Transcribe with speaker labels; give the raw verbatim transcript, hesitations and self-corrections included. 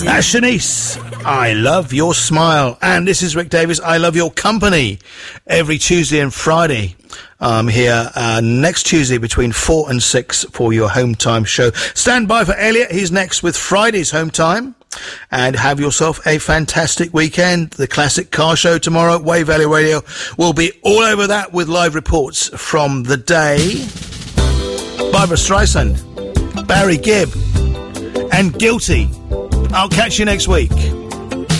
Speaker 1: That's Shanice. I love your smile. And this is Rick Davis. I love your company. Every Tuesday and Friday. I'm here uh, next Tuesday between four and six for your Home Time show. Stand by for Elliot. He's next with Friday's Home Time. And have yourself a fantastic weekend. The Classic Car Show tomorrow at Wave Valley Radio will be all over that with live reports from the day. Barbara Streisand, Barry Gibb, and Guilty. I'll catch you next week.